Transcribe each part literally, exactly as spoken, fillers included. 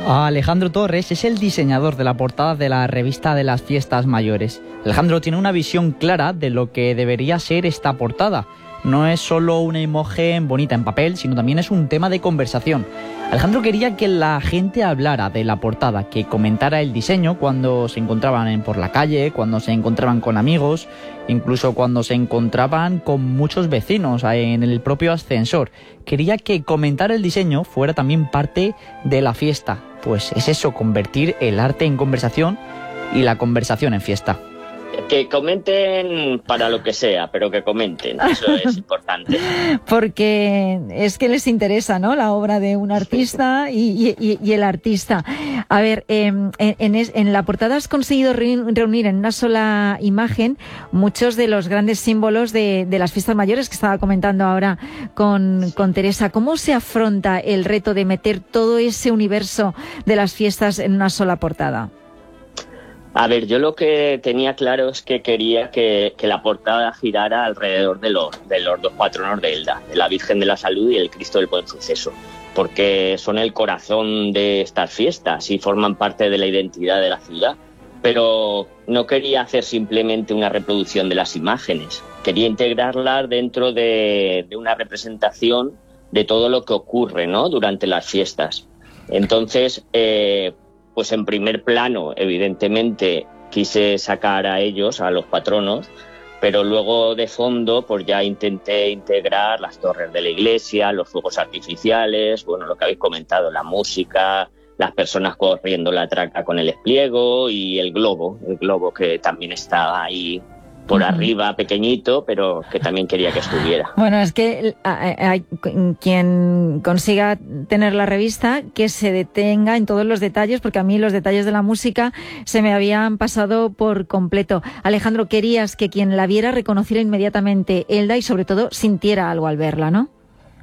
Alejandro Torres es el diseñador de la portada de la revista de las Fiestas Mayores. Alejandro tiene una visión clara de lo que debería ser esta portada. No es solo una imagen bonita en papel, sino también es un tema de conversación. Alejandro quería que la gente hablara de la portada, que comentara el diseño cuando se encontraban en, por la calle, cuando se encontraban con amigos, incluso cuando se encontraban con muchos vecinos en el propio ascensor. Quería que comentar el diseño fuera también parte de la fiesta. Pues es eso, convertir el arte en conversación y la conversación en fiesta. Que comenten para lo que sea, pero que comenten, eso es importante. Porque es que les interesa, ¿no?, la obra de un artista y, y, y el artista. A ver, eh, en, en, en la portada has conseguido reunir en una sola imagen muchos de los grandes símbolos de, de las fiestas mayores que estaba comentando ahora con, con Teresa. ¿Cómo se afronta el reto de meter todo ese universo de las fiestas en una sola portada? A ver, yo lo que tenía claro es que quería que, que la portada girara alrededor de los, de los dos patronos de Elda, de la Virgen de la Salud y el Cristo del Buen Suceso, porque son el corazón de estas fiestas y forman parte de la identidad de la ciudad. Pero no quería hacer simplemente una reproducción de las imágenes, quería integrarlas dentro de, de una representación de todo lo que ocurre, ¿no?, durante las fiestas. Entonces, eh, pues en primer plano, evidentemente, quise sacar a ellos, a los patronos, pero luego de fondo pues ya intenté integrar las torres de la iglesia, los fuegos artificiales, bueno, lo que habéis comentado, la música, las personas corriendo la traca con el espliego y el globo, el globo que también estaba ahí por uh-huh. arriba, pequeñito, pero que también quería que estuviera. Bueno, es que hay quien consiga tener la revista, que se detenga en todos los detalles, porque a mí los detalles de la música se me habían pasado por completo. Alejandro, querías que quien la viera reconociera inmediatamente Elda y sobre todo sintiera algo al verla, ¿no?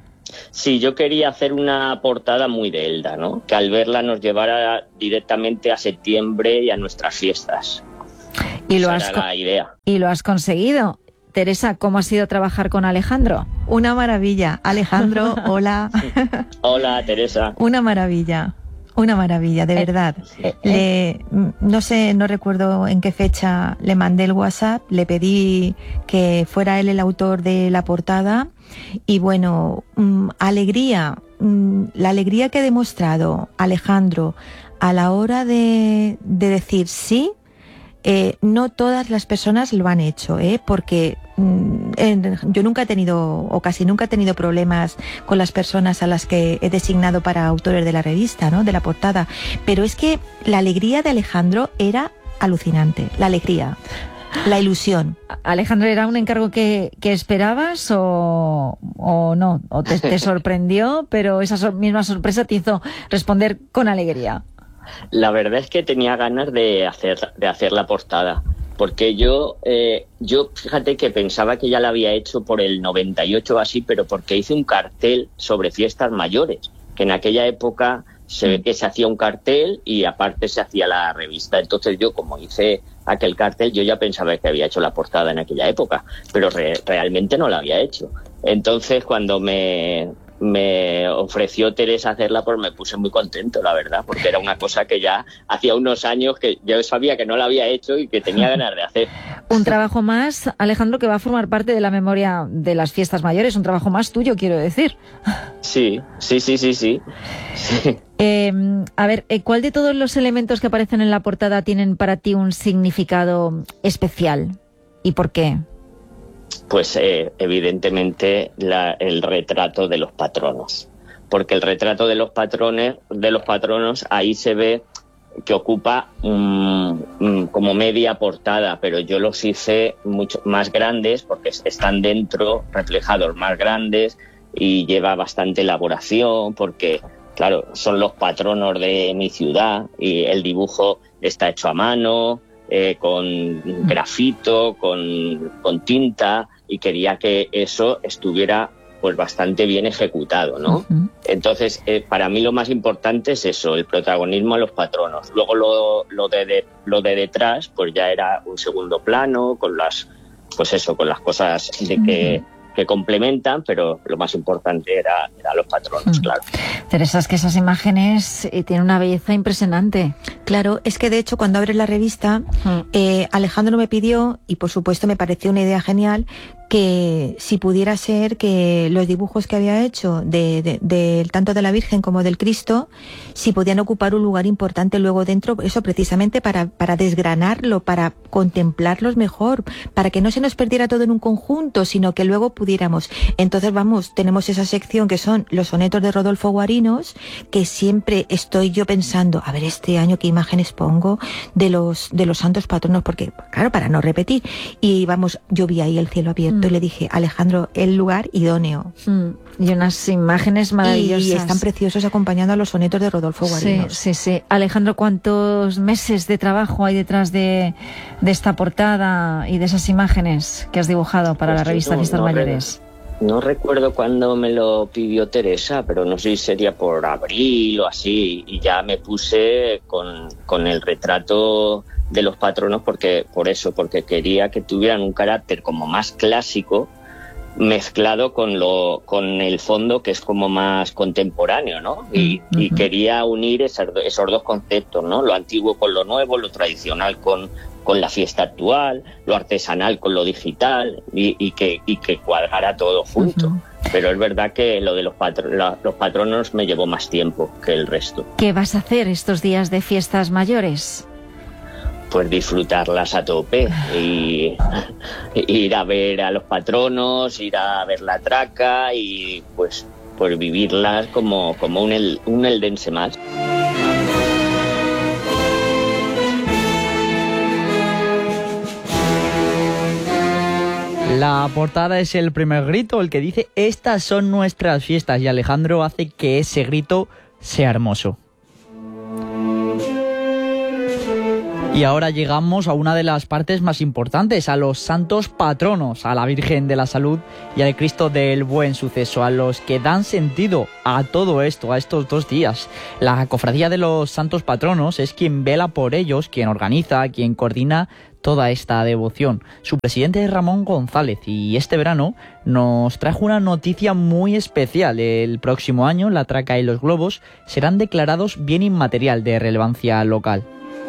Sí, yo quería hacer una portada muy de Elda, ¿no?, que al verla nos llevara directamente a septiembre y a nuestras fiestas. Y lo, Esa has era la idea. y lo has conseguido. Teresa, ¿cómo ha sido trabajar con Alejandro? Una maravilla. Alejandro, hola. Hola, Teresa. Una maravilla. Una maravilla, de verdad. Eh, eh, le, no sé, no recuerdo en qué fecha le mandé el WhatsApp, le pedí que fuera él el autor de la portada y bueno, mmm, alegría, mmm, la alegría que ha demostrado Alejandro a la hora de, de decir sí. Eh, no todas las personas lo han hecho, ¿eh? porque mm, en, yo nunca he tenido, o casi nunca he tenido problemas con las personas a las que he designado para autores de la revista, ¿no?, de la portada, pero es que la alegría de Alejandro era alucinante, la alegría, la ilusión. Alejandro, ¿era un encargo que, que esperabas o, o no? ¿O te, te sorprendió, pero esa sor- misma sorpresa te hizo responder con alegría? La verdad es que tenía ganas de hacer, de hacer la portada, porque yo, eh, yo fíjate que pensaba que ya la había hecho por el noventa y ocho o así, pero porque hice un cartel sobre fiestas mayores, que en aquella época se ve que se hacía un cartel y aparte se hacía la revista. Entonces yo, como hice aquel cartel, yo ya pensaba que había hecho la portada en aquella época, pero re- realmente no la había hecho. Entonces cuando me... me ofreció Teresa hacerla, pues me puse muy contento, la verdad, porque era una cosa que ya hacía unos años que yo sabía que no la había hecho y que tenía ganas de hacer. Un trabajo más, Alejandro, que va a formar parte de la memoria de las fiestas mayores, un trabajo más tuyo, quiero decir. Sí, sí, sí, sí, sí. sí. Eh, a ver, ¿cuál de todos los elementos que aparecen en la portada tienen para ti un significado especial? ¿Y por qué? Pues eh, evidentemente la, el retrato de los patronos, porque el retrato de los patrones, de los patronos, ahí se ve que ocupa um, um, como media portada, pero yo los hice mucho más grandes porque están dentro, reflejados más grandes y lleva bastante elaboración porque, claro, son los patronos de mi ciudad y el dibujo está hecho a mano, eh, con grafito, con, con tinta, y quería que eso estuviera pues bastante bien ejecutado, ¿no? Uh-huh. Entonces, eh, para mí lo más importante es eso, el protagonismo a los patronos. Luego lo, lo, de, de, lo de detrás, pues ya era un segundo plano, con las, pues eso, con las cosas de que que complementan, pero lo más importante era, era los patronos, mm. claro. Teresa, es que esas imágenes eh, tienen una belleza impresionante. Claro, es que de hecho cuando abres la revista, mm. eh, Alejandro me pidió, y por supuesto me pareció una idea genial, que si pudiera ser que los dibujos que había hecho de, de, de tanto de la Virgen como del Cristo, si podían ocupar un lugar importante luego dentro, eso precisamente para, para desgranarlo, para contemplarlos mejor, para que no se nos perdiera todo en un conjunto, sino que luego pudiéramos. Entonces vamos, tenemos esa sección que son los sonetos de Rodolfo Guarinos, que siempre estoy yo pensando, a ver este año qué imágenes pongo de los, de los santos patronos, porque claro, para no repetir. Y vamos, yo vi ahí el cielo abierto. Y le dije, Alejandro, el lugar idóneo. Mm. Y unas imágenes maravillosas. Y están preciosos acompañando a los sonetos de Rodolfo Guarinos. Sí, sí, sí. Alejandro, ¿cuántos meses de trabajo hay detrás de, de esta portada y de esas imágenes que has dibujado para pues la revista no, Fiestas no Mayores? Re, no recuerdo cuándo me lo pidió Teresa, pero no sé si sería por abril o así. Y ya me puse con, con el retrato de los patronos porque por eso, porque quería que tuvieran un carácter como más clásico mezclado con lo con el fondo que es como más contemporáneo, ¿no? Y, uh-huh. y quería unir esas, esos dos conceptos, ¿no? Lo antiguo con lo nuevo, lo tradicional con, con la fiesta actual, lo artesanal con lo digital y, y, que, y que cuadrara todo junto. Uh-huh. Pero es verdad que lo de los, patro, la, los patronos me llevó más tiempo que el resto. ¿Qué vas a hacer estos días de fiestas mayores? Pues disfrutarlas a tope y ir a ver a los patronos, ir a ver la traca y pues, pues vivirlas como, como un, el, un eldense más. La portada es el primer grito, el que dice estas son nuestras fiestas, y Alejandro hace que ese grito sea hermoso. Y ahora llegamos a una de las partes más importantes, a los santos patronos, a la Virgen de la Salud y al Cristo del Buen Suceso, a los que dan sentido a todo esto, a estos dos días. La Cofradía de los Santos Patronos es quien vela por ellos, quien organiza, quien coordina toda esta devoción. Su presidente es Ramón González y este verano nos trajo una noticia muy especial. El próximo año la traca y los globos serán declarados bien inmaterial de relevancia local.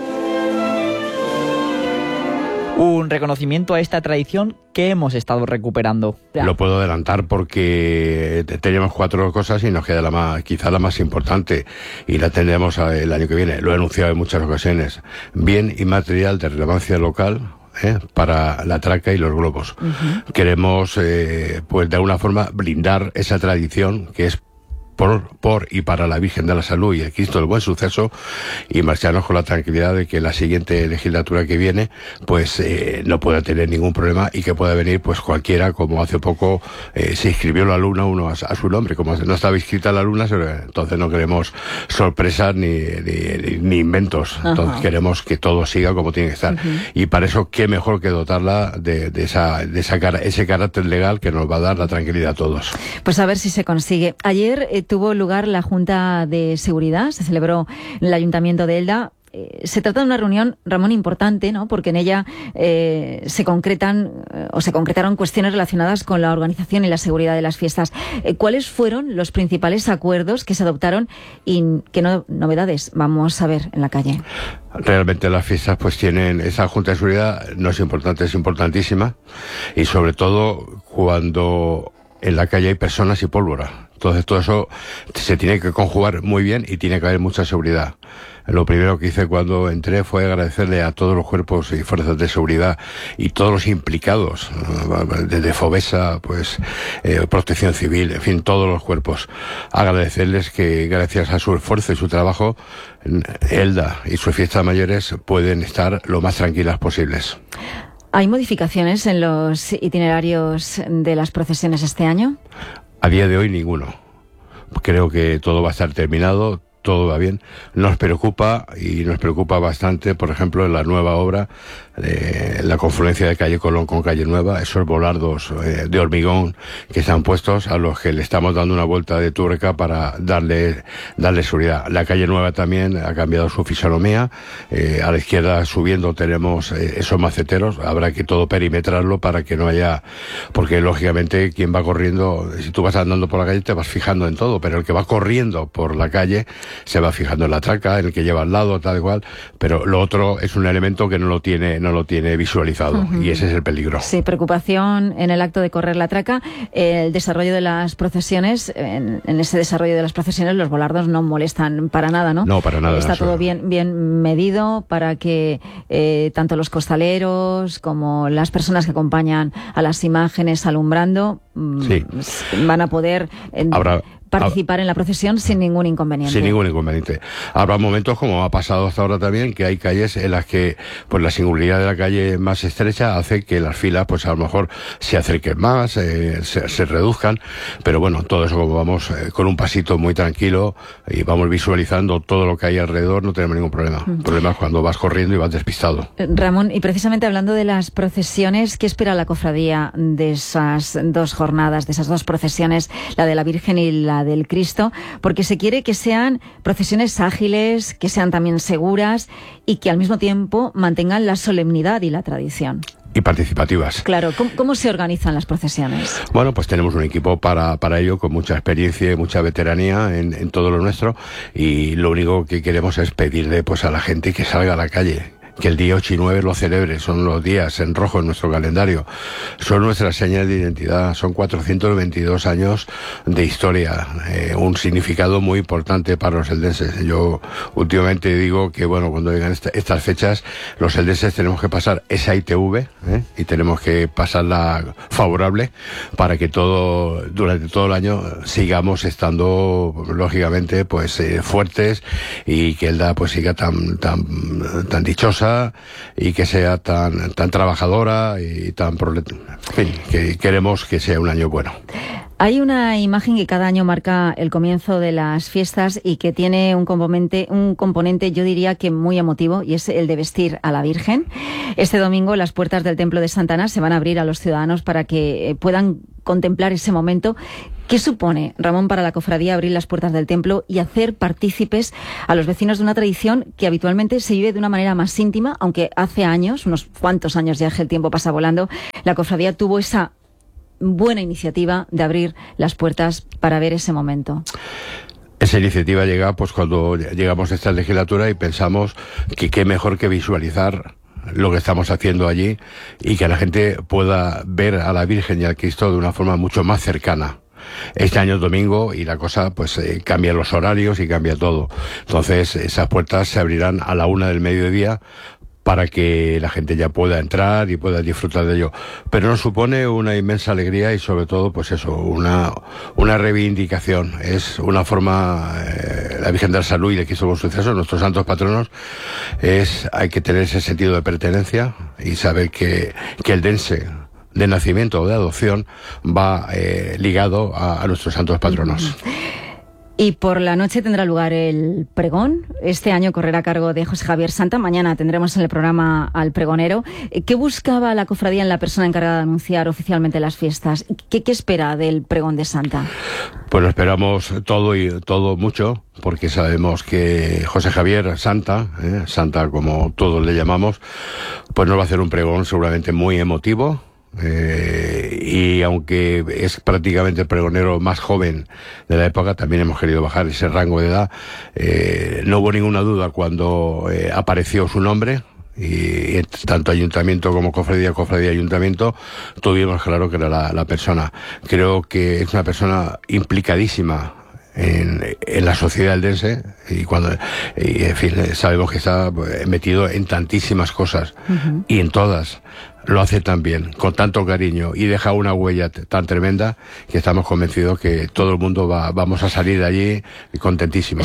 Un reconocimiento a esta tradición que hemos estado recuperando. Lo puedo adelantar porque teníamos cuatro cosas y nos queda la más, quizá la más importante, y la tendremos el año que viene. Lo he anunciado en muchas ocasiones. Bien inmaterial de relevancia local, ¿eh? Para la traca y los globos. Uh-huh. Queremos, eh, pues de alguna forma, blindar esa tradición que es Por, por y para la Virgen de la Salud y el Cristo del Buen Suceso, y marcharnos con la tranquilidad de que la siguiente legislatura que viene pues eh, no pueda tener ningún problema y que pueda venir pues cualquiera, como hace poco eh, se inscribió la Luna uno a, a su nombre, como no estaba inscrita la Luna, entonces no queremos sorpresas ni, ni, ni inventos. Ajá. Entonces queremos que todo siga como tiene que estar. Uh-huh. Y para eso qué mejor que dotarla de, de esa de esa cara, ese carácter legal que nos va a dar la tranquilidad a todos. Pues a ver si se consigue. Ayer eh, tuvo lugar la Junta de Seguridad, se celebró en el Ayuntamiento de Elda. Eh, se trata de una reunión, Ramón, importante, ¿no? Porque en ella eh, se concretan eh, o se concretaron cuestiones relacionadas con la organización y la seguridad de las fiestas. Eh, ¿Cuáles fueron los principales acuerdos que se adoptaron y qué no, novedades vamos a ver en la calle? Realmente las fiestas pues tienen, esa Junta de Seguridad no es importante, es importantísima, y sobre todo cuando en la calle hay personas y pólvora. Entonces todo eso se tiene que conjugar muy bien y tiene que haber mucha seguridad. Lo primero que hice cuando entré fue agradecerle a todos los cuerpos y fuerzas de seguridad y todos los implicados, desde Fovesa, pues eh, Protección Civil, en fin, todos los cuerpos. Agradecerles que gracias a su esfuerzo y su trabajo, Elda y sus fiestas mayores pueden estar lo más tranquilas posibles. ¿Hay modificaciones en los itinerarios de las procesiones este año? A día de hoy ninguno. Creo que todo va a estar terminado, todo va bien. Nos preocupa, y nos preocupa bastante, por ejemplo, en la nueva obra, eh, la confluencia de calle Colón con calle Nueva, esos volardos eh, de hormigón que están puestos, a los que le estamos dando una vuelta de tuerca para darle, darle seguridad. La calle Nueva también ha cambiado su fisonomía. Eh, a la izquierda, subiendo, tenemos eh, esos maceteros. Habrá que todo perimetrarlo para que no haya... Porque, lógicamente, quien va corriendo, si tú vas andando por la calle, te vas fijando en todo, pero el que va corriendo por la calle se va fijando en la traca, en el que lleva al lado, tal y cual, pero lo otro es un elemento que no lo tiene, no lo tiene visualizado, uh-huh. y ese es el peligro. Sí, preocupación en el acto de correr la traca. El desarrollo de las procesiones, en, en ese desarrollo de las procesiones, los volardos no molestan para nada, ¿no? No, para nada. Está eso. todo bien, bien medido para que eh, tanto los costaleros como las personas que acompañan a las imágenes alumbrando sí. van a poder eh, Habrá... participar en la procesión sin ningún inconveniente. Sin ningún inconveniente. Habrá momentos, como ha pasado hasta ahora también, que hay calles en las que pues la singularidad de la calle más estrecha hace que las filas pues a lo mejor se acerquen más, eh, se, se reduzcan, pero bueno, todo eso como vamos eh, con un pasito muy tranquilo y vamos visualizando todo lo que hay alrededor, no tenemos ningún problema. El mm. problema es cuando vas corriendo y vas despistado. Ramón, y precisamente hablando de las procesiones, ¿qué espera la cofradía de esas dos jornadas, de esas dos procesiones, la de la Virgen y la del Cristo? Porque se quiere que sean procesiones ágiles, que sean también seguras y que al mismo tiempo mantengan la solemnidad y la tradición. Y participativas. Claro, ¿cómo, cómo se organizan las procesiones? Bueno, pues tenemos un equipo para, para ello, con mucha experiencia y mucha veteranía en, en todo lo nuestro, y lo único que queremos es pedirle pues a la gente que salga a la calle, que el día ocho y nueve lo celebre. Son los días en rojo en nuestro calendario, son nuestras señas de identidad, son cuatrocientos veintidós años de historia, eh, un significado muy importante para los eldenses. Yo últimamente digo que bueno, cuando llegan esta, estas fechas, los eldenses tenemos que pasar esa I T V ¿eh? y tenemos que pasarla favorable para que todo durante todo el año sigamos estando lógicamente pues eh, fuertes, y que Elda pues siga tan tan tan dichosa y que sea tan tan trabajadora y tan prolet... en fin, que queremos que sea un año bueno. Hay una imagen que cada año marca el comienzo de las fiestas y que tiene un componente, un componente, yo diría que muy emotivo, y es el de vestir a la Virgen. Este domingo las puertas del Templo de Santa Ana se van a abrir a los ciudadanos para que puedan contemplar ese momento. ¿Qué supone, Ramón, para la cofradía abrir las puertas del templo y hacer partícipes a los vecinos de una tradición que habitualmente se vive de una manera más íntima, aunque hace años, unos cuantos años ya, el tiempo pasa volando, la cofradía tuvo esa buena iniciativa de abrir las puertas para ver ese momento? Esa iniciativa llega pues cuando llegamos a esta legislatura y pensamos que qué mejor que visualizar lo que estamos haciendo allí y que la gente pueda ver a la Virgen y al Cristo de una forma mucho más cercana. Este año es domingo y la cosa pues eh, cambia los horarios y cambia todo. Entonces esas puertas se abrirán a la una del mediodía para que la gente ya pueda entrar y pueda disfrutar de ello. Pero nos supone una inmensa alegría y sobre todo, pues eso, una una reivindicación. Es una forma, eh, la Virgen de la Salud y el Cristo con Suceso, nuestros santos patronos, es hay que tener ese sentido de pertenencia y saber que, que el dense de nacimiento o de adopción va eh, ligado a, a nuestros santos patronos. Y por la noche tendrá lugar el pregón. Este año correrá a cargo de José Javier Santa. Mañana tendremos en el programa al pregonero. ¿Qué buscaba la cofradía en la persona encargada de anunciar oficialmente las fiestas? ¿Qué, qué espera del pregón de Santa? Pues esperamos todo y todo mucho, porque sabemos que José Javier Santa, eh, Santa como todos le llamamos, pues nos va a hacer un pregón seguramente muy emotivo. Eh, y aunque es prácticamente el pregonero más joven de la época, también hemos querido bajar ese rango de edad. Eh, no hubo ninguna duda cuando eh, apareció su nombre, y, y tanto ayuntamiento como cofradía, cofradía ayuntamiento, tuvimos claro que era la, la persona. Creo que es una persona implicadísima En, en la sociedad eldense, y cuando y en fin, sabemos que está metido en tantísimas cosas, uh-huh. y en todas lo hace tan bien, con tanto cariño, y deja una huella tan tremenda que estamos convencidos que todo el mundo va, vamos a salir de allí contentísimos.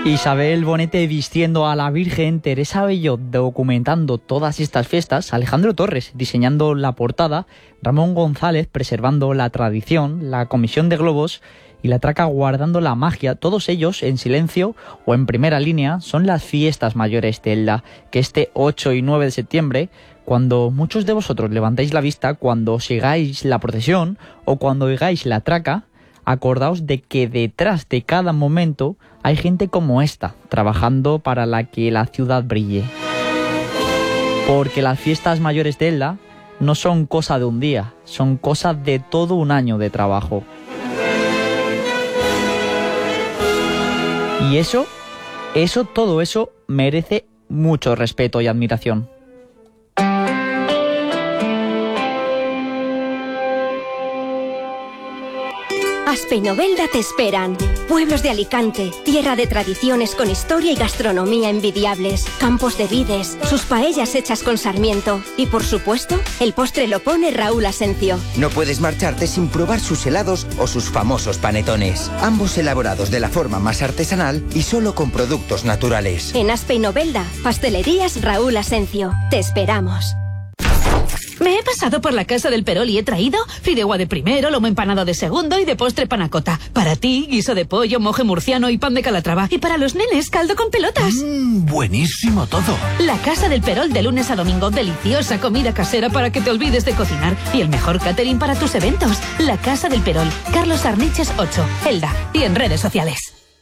Isabel Bonete vistiendo a la Virgen, Teresa Bello documentando todas estas fiestas, Alejandro Torres diseñando la portada, Ramón González preservando la tradición, la Comisión de Globos y la Traca guardando la magia, todos ellos en silencio o en primera línea, son las fiestas mayores de Elda, que este ocho y nueve de septiembre, cuando muchos de vosotros levantáis la vista, cuando sigáis la procesión o cuando oigáis la traca, acordaos de que detrás de cada momento hay gente como esta, trabajando para la que la ciudad brille. Porque las fiestas mayores de Elda no son cosa de un día, son cosa de todo un año de trabajo. Y eso, eso, todo eso merece mucho respeto y admiración. Aspe y Novelda te esperan. Pueblos de Alicante, tierra de tradiciones con historia y gastronomía envidiables, campos de vides, sus paellas hechas con sarmiento y, por supuesto, el postre lo pone Raúl Asencio. No puedes marcharte sin probar sus helados o sus famosos panetones, ambos elaborados de la forma más artesanal y solo con productos naturales. En Aspe y Novelda, pastelerías Raúl Asencio. Te esperamos. Me he pasado por la casa del Perol y he traído fideuá de primero, lomo empanado de segundo y de postre panacota. Para ti, guiso de pollo, moje murciano y pan de Calatrava. Y para los nenes, caldo con pelotas. Mmm, buenísimo todo. La casa del Perol de lunes a domingo. Deliciosa comida casera para que te olvides de cocinar. Y el mejor catering para tus eventos. La casa del Perol. Carlos Arniches ocho, Elda. Y en redes sociales.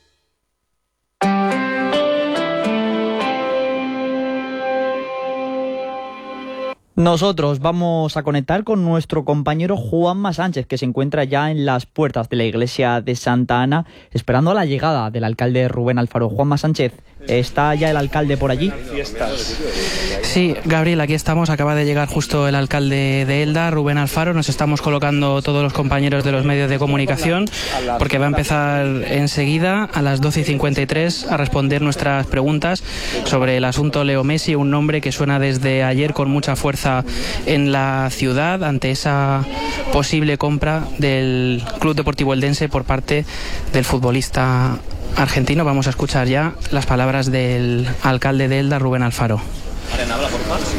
Nosotros vamos a conectar con nuestro compañero Juanma Sánchez, que se encuentra ya en las puertas de la iglesia de Santa Ana, esperando la llegada del alcalde Rubén Alfaro. Juanma Sánchez, ¿está ya el alcalde por allí? Sí, Gabriel, aquí estamos. Acaba de llegar justo el alcalde de Elda, Rubén Alfaro. Nos estamos colocando todos los compañeros de los medios de comunicación, porque va a empezar enseguida a las doce y cincuenta y tres a responder nuestras preguntas sobre el asunto Leo Messi, un nombre que suena desde ayer con mucha fuerza en la ciudad ante esa posible compra del Club Deportivo Eldense por parte del futbolista argentino. Vamos a escuchar ya las palabras del alcalde de Elda, Rubén Alfaro. Mariana, habla, por favor.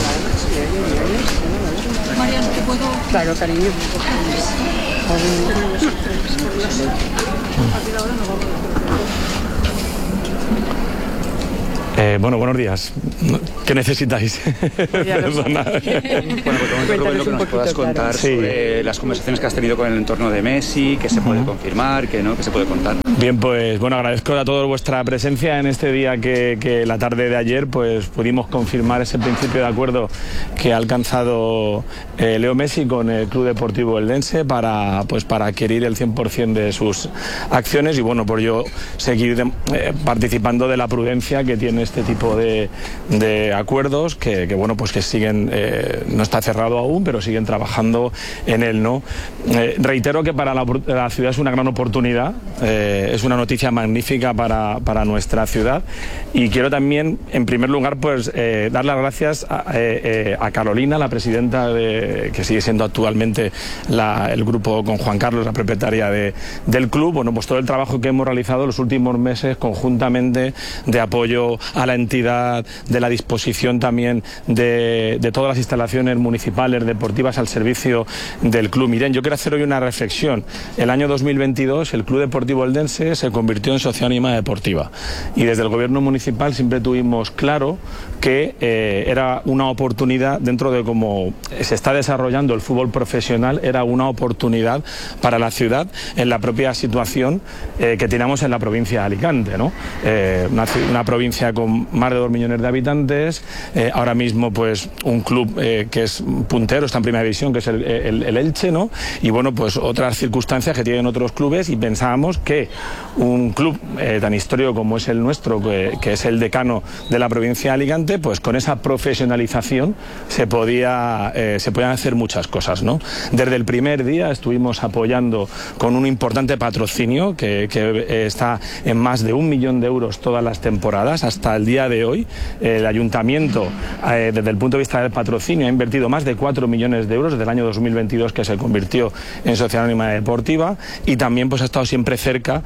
Mariana, ¿te puedo...? Claro, cariño. Eh, bueno, buenos días. ¿Qué necesitáis? Perdona. Bueno, pues Rubén, lo que nos puedas contar sí. sobre las conversaciones que has tenido con el entorno de Messi, que se puede confirmar, que no, que se puede contar. Bien, pues bueno, agradezco a todos vuestra presencia en este día que, que la tarde de ayer pues pudimos confirmar ese principio de acuerdo que ha alcanzado eh, Leo Messi con el Club Deportivo Eldense para, pues, para adquirir el cien por ciento de sus acciones y bueno, por yo seguir de, eh, participando de la prudencia que tiene este tipo de, de acuerdos que, que bueno pues que siguen eh, no está cerrado aún pero siguen trabajando en él, ¿no? Eh, reitero que para la, la ciudad es una gran oportunidad, eh, es una noticia magnífica para, para nuestra ciudad y quiero también en primer lugar pues eh, dar las gracias a, eh, a Carolina, la presidenta de, que sigue siendo actualmente la, el grupo con Juan Carlos, la propietaria de, del club, bueno pues todo el trabajo que hemos realizado los últimos meses conjuntamente de apoyo a la entidad, de la disposición también de, de todas las instalaciones municipales, deportivas al servicio del club. Miren, yo quiero hacer hoy una reflexión. El año dos mil veintidós el Club Deportivo Eldense se convirtió en sociedad anónima deportiva y desde el gobierno municipal siempre tuvimos claro que eh, era una oportunidad dentro de cómo se está desarrollando el fútbol profesional, era una oportunidad para la ciudad en la propia situación eh, que teníamos en la provincia de Alicante, ¿no? Eh, una, una provincia con más de dos millones de habitantes, eh, ahora mismo pues un club eh, que es puntero, está en primera división, que es el, el, el Elche, ¿no? Y bueno, pues otras circunstancias que tienen otros clubes y pensábamos que un club eh, tan histórico como es el nuestro, que, que es el decano de la provincia de Alicante, pues con esa profesionalización se podía eh, se podían hacer muchas cosas, ¿no? Desde el primer día estuvimos apoyando con un importante patrocinio que, que eh, está en más de un millón de euros todas las temporadas. Hasta el día de hoy el ayuntamiento eh, desde el punto de vista del patrocinio ha invertido más de cuatro millones de euros desde el año dos mil veintidós que se convirtió en sociedad anónima deportiva y también pues ha estado siempre cerca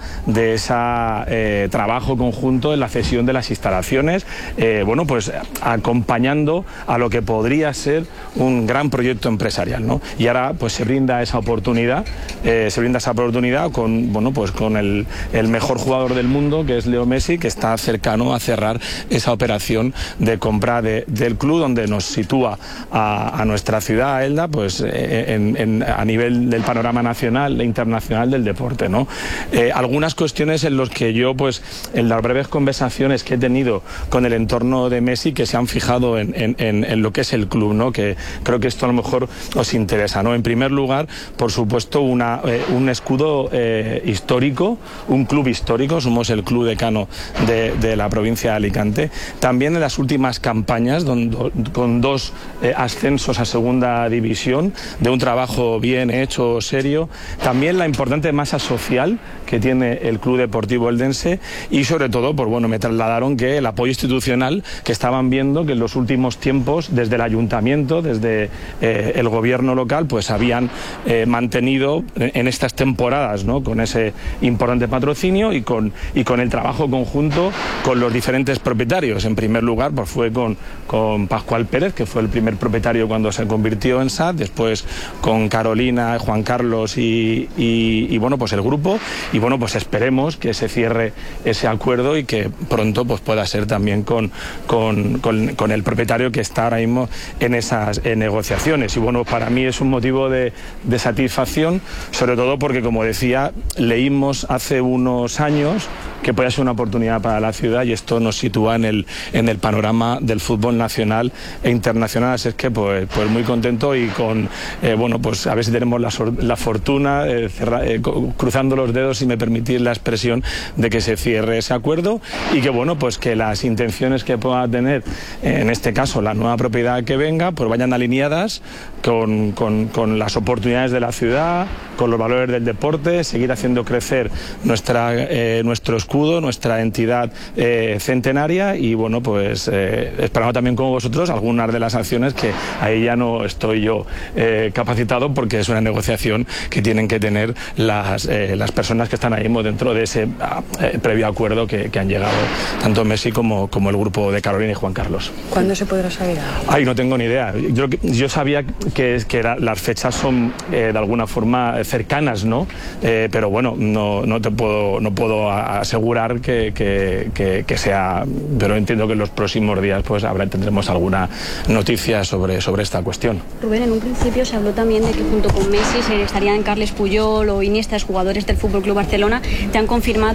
de ese eh, trabajo conjunto en la cesión de las instalaciones, eh, bueno, pues acompañando a lo que podría ser un gran proyecto empresarial, ¿no? Y ahora pues se brinda esa oportunidad, eh, se brinda esa oportunidad con, bueno, pues con el, el mejor jugador del mundo, que es Leo Messi, que está cercano a cerrar esa operación de compra de, del club, donde nos sitúa a, a nuestra ciudad, a Elda, pues eh, en, en, a nivel del panorama nacional e internacional del deporte, ¿no? Eh, algunas cuestiones en las que yo, pues en las breves conversaciones que he tenido con el entorno de Messi, que se han fijado en, en, en, en lo que es el club, ¿no? Que creo que esto a lo mejor os interesa, ¿no? En primer lugar, por supuesto, una, eh, un escudo eh, histórico, un club histórico, somos el club decano de, de la provincia de Alicante. También en las últimas campañas, donde, con dos eh, ascensos a segunda división, de un trabajo bien hecho, serio. También la importante masa social que tiene el Club Deportivo Eldense, y sobre todo, pues bueno, me trasladaron que el apoyo institucional que estaban viendo que en los últimos tiempos, desde el ayuntamiento, desde eh, el gobierno local, pues habían eh, mantenido en estas temporadas, ¿no? Con ese importante patrocinio y con, y con el trabajo conjunto con los diferentes propietarios. En primer lugar, pues fue con, con Pascual Pérez, que fue el primer propietario cuando se convirtió en S A D, después con Carolina, Juan Carlos y, y, y bueno, pues el grupo. Y bueno, pues esperemos que se cierre ese acuerdo y que pronto pues pueda ser también con, con, con, con el propietario que está ahora mismo en esas en negociaciones. Y bueno, para mí es un motivo de, de satisfacción, sobre todo porque, como decía, leímos hace unos años que puede ser una oportunidad para la ciudad, y esto nos sitúa en el, en el panorama del fútbol nacional e internacional. Así es que pues, pues muy contento y con, eh, bueno, pues a ver si tenemos la, la fortuna, eh, cerra, eh, cruzando los dedos, si me permitís la expresión, de que se cierre ese acuerdo y que, bueno, pues que las intenciones que pueda tener, eh, en este caso la nueva propiedad que venga, pues vayan alineadas con, con, con las oportunidades de la ciudad, con los valores del deporte, seguir haciendo crecer nuestra, eh, nuestro escudo, nuestra entidad eh, centenaria, y bueno, pues eh, esperando también como vosotros algunas de las acciones que ahí ya no estoy yo eh, capacitado, porque es una negociación que tienen que tener las, eh, las personas que están ahí mismo dentro de ese eh, previo acuerdo que, que han llegado tanto Messi como, como el grupo de Carolina y Juan Carlos. ¿Cuándo se podrá saber? Ay, no tengo ni idea. Yo, yo sabía que, que era, las fechas son eh, de alguna forma cercanas, ¿no? Eh, pero bueno, no, no te puedo, no puedo asegurar que, que, que, que sea, pero entiendo que en los próximos días pues habrá, tendremos alguna noticia sobre, sobre esta cuestión. Rubén, en un principio se habló también de que junto con Messi se estarían Carles Puyol o Iniesta, jugadores del F C Barcelona. ¿Te han confirmado